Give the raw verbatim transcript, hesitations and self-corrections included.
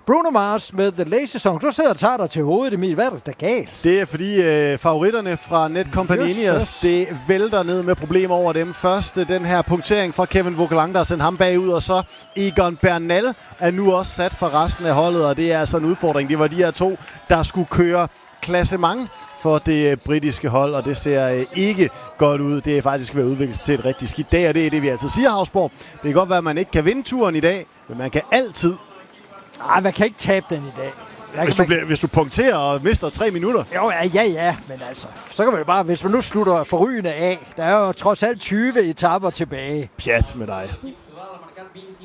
Bruno Mars med The Lazy Song. Du sidder og tager dig til hovedet, Emil. Hvad er det, der er galt? Det er fordi øh, favoritterne fra Netcompanions, det vælter ned med problemer over dem. Først den her punktering fra Kevin Vauquelin, der har sendt ham bagud, og så Egan Bernal er nu også sat for resten af holdet, og det er altså en udfordring. Det var de her to, der skulle køre klassement for det britiske hold, og det ser øh, ikke godt ud. Det er faktisk ved at udvikle sig til et rigtig skidt dag, og det er det, vi altid siger, Hausborg. Det kan godt være, at man ikke kan vinde turen i dag, men man kan altid. Ej, man kan ikke tabe den i dag. Hvis du, bliver, hvis du punkterer og mister tre minutter. Jo, ja, ja, ja, men altså, så kan man jo bare, hvis man nu slutter forrygende af, der er jo trods alt tyve etaper tilbage. Pjat med dig.